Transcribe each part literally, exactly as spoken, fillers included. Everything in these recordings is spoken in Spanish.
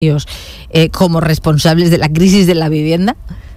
eh, como responsables de la crisis de la vivienda?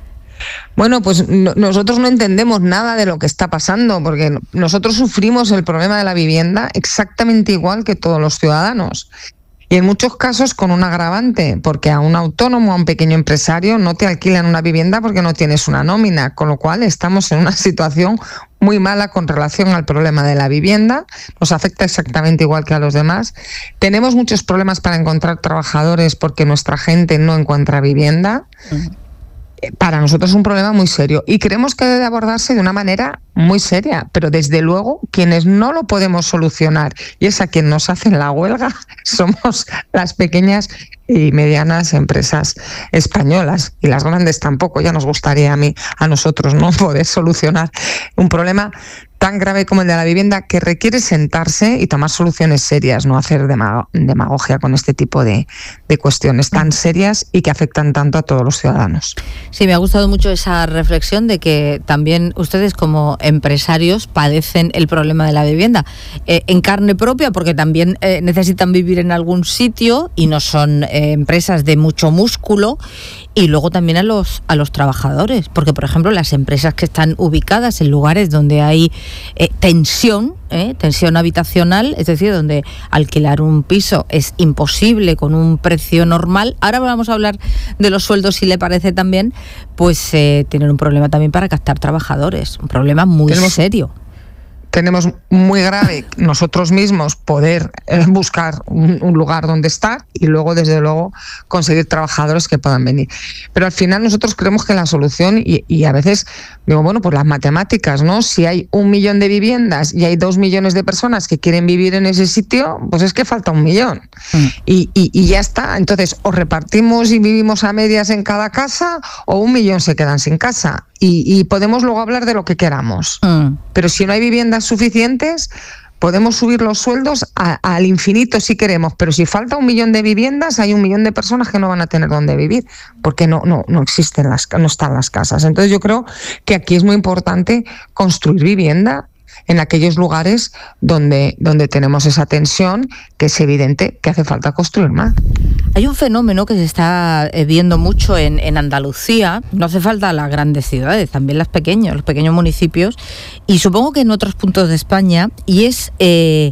Bueno, pues no, nosotros no entendemos nada de lo que está pasando, porque nosotros sufrimos el problema de la vivienda exactamente igual que todos los ciudadanos. Y en muchos casos con un agravante, porque a un autónomo, a un pequeño empresario, no te alquilan una vivienda porque no tienes una nómina, con lo cual estamos en una situación muy mala con relación al problema de la vivienda. Nos afecta exactamente igual que a los demás. Tenemos muchos problemas para encontrar trabajadores porque nuestra gente no encuentra vivienda. Uh-huh. Para nosotros es un problema muy serio y creemos que debe abordarse de una manera muy seria, pero desde luego quienes no lo podemos solucionar, y es a quien nos hacen la huelga, somos las pequeñas y medianas empresas españolas, y las grandes tampoco. Ya nos gustaría a mí, a nosotros, no poder solucionar un problema tan grave como el de la vivienda, que requiere sentarse y tomar soluciones serias, no hacer demag- demagogia con este tipo de, de cuestiones tan serias y que afectan tanto a todos los ciudadanos. Sí, me ha gustado mucho esa reflexión de que también ustedes como empresarios padecen el problema de la vivienda eh, en carne propia, porque también eh, necesitan vivir en algún sitio y no son eh, empresas de mucho músculo, y luego también a los a los trabajadores, porque por ejemplo las empresas que están ubicadas en lugares donde hay eh, tensión, eh, tensión habitacional, es decir, donde alquilar un piso es imposible con un precio normal. Ahora vamos a hablar de los sueldos, si le parece también, pues eh, tienen un problema también para captar trabajadores, un problema muy Tenemos... serio. Tenemos muy grave nosotros mismos poder eh, buscar un, un lugar donde estar y luego, desde luego, conseguir trabajadores que puedan venir. Pero al final nosotros creemos que la solución, y, y a veces digo, bueno, pues las matemáticas, ¿no? Si hay un millón de viviendas y hay dos millones de personas que quieren vivir en ese sitio, pues es que falta un millón. Mm. Y, y, y ya está. Entonces, o repartimos y vivimos a medias en cada casa, o un millón se quedan sin casa. Y, y podemos luego hablar de lo que queramos. Mm. Pero si no hay viviendas suficientes, podemos subir los sueldos a, al infinito si queremos, pero si falta un millón de viviendas, hay un millón de personas que no van a tener dónde vivir, porque no, no, no existen las, no están las casas. Entonces yo creo que aquí es muy importante construir vivienda en aquellos lugares donde, donde tenemos esa tensión, que es evidente que hace falta construir más. Hay un fenómeno que se está viendo mucho en, en Andalucía, no hace falta las grandes ciudades, también las pequeñas, los pequeños municipios, y supongo que en otros puntos de España, y es eh,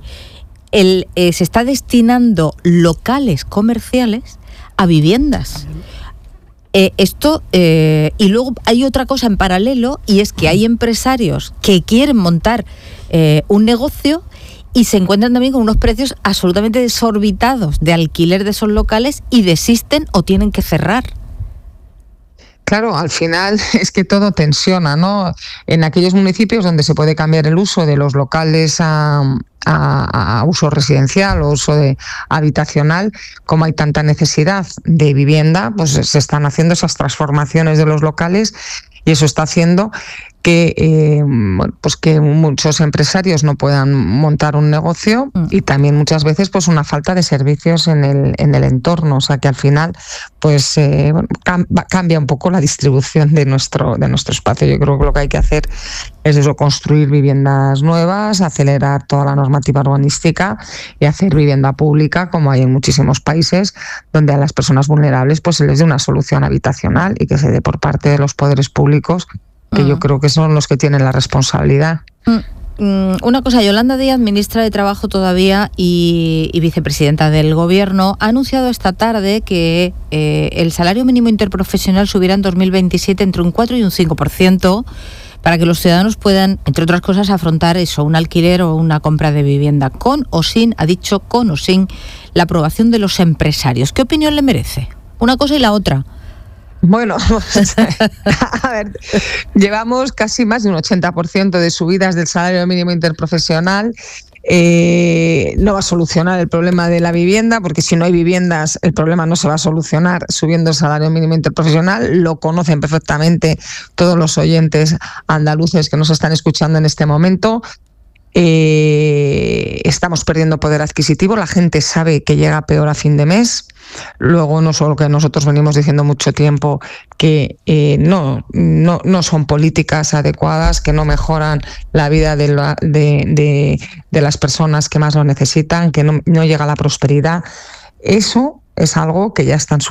el eh, se está destinando locales comerciales a viviendas. Eh, esto eh, y luego hay otra cosa en paralelo, y es que hay empresarios que quieren montar eh, un negocio y se encuentran también con unos precios absolutamente desorbitados de alquiler de esos locales y desisten o tienen que cerrar. Claro, al final es que todo tensiona, ¿no? En aquellos municipios donde se puede cambiar el uso de los locales a, a, a uso residencial o uso de habitacional, como hay tanta necesidad de vivienda, pues se están haciendo esas transformaciones de los locales, y eso está haciendo que eh, pues que muchos empresarios no puedan montar un negocio, y también muchas veces pues una falta de servicios en el en el entorno. O sea que al final pues eh, bueno, cam- cambia un poco la distribución de nuestro de nuestro espacio. Yo creo que lo que hay que hacer es eso, construir viviendas nuevas, acelerar toda la normativa urbanística y hacer vivienda pública, como hay en muchísimos países, donde a las personas vulnerables pues se les dé una solución habitacional, y que se dé por parte de los poderes públicos, que yo creo que son los que tienen la responsabilidad. Una cosa, Yolanda Díaz, ministra de Trabajo todavía y, y vicepresidenta del Gobierno, ha anunciado esta tarde que eh, el salario mínimo interprofesional subirá en dos mil veintisiete entre un cuatro y un cinco por ciento, para que los ciudadanos puedan, entre otras cosas, afrontar eso, un alquiler o una compra de vivienda, con o sin, ha dicho con o sin, la aprobación de los empresarios. ¿Qué opinión le merece? Una cosa y la otra. Bueno, a ver, llevamos casi más de un ochenta por ciento de subidas del salario mínimo interprofesional. Eh, no va a solucionar el problema de la vivienda, porque si no hay viviendas el problema no se va a solucionar subiendo el salario mínimo interprofesional. Lo conocen perfectamente todos los oyentes andaluces que nos están escuchando en este momento. Eh, estamos perdiendo poder adquisitivo, la gente sabe que llega peor a fin de mes. Luego, no solo que nosotros venimos diciendo mucho tiempo que eh, no, no, no son políticas adecuadas, que no mejoran la vida de, la, de, de, de las personas que más lo necesitan, que no, no llega la prosperidad. Eso es algo que ya está en su